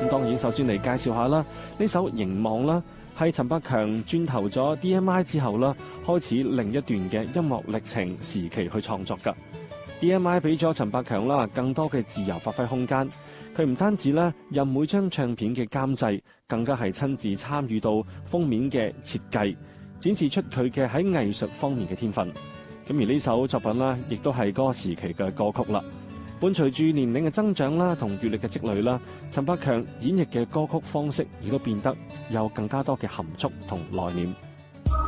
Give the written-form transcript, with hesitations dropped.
當然首先嚟介紹下啦，呢首《凝望》啦，係陳百強轉投咗 DMI 之後啦，開始另一段嘅音樂歷程時期去創作㗎。DMI 俾咗陳百強啦更多嘅自由發揮空間，佢唔單止咧任每張唱片嘅監製，更加係親自參與到封面嘅設計，展示出佢嘅喺藝術方面嘅天分。咁而呢首作品啦，亦都係嗰個時期嘅歌曲啦。伴隨住年齡嘅增長啦，同閱歷嘅積累啦，陳百強演繹嘅歌曲方式亦都變得有更加多嘅含蓄同內斂。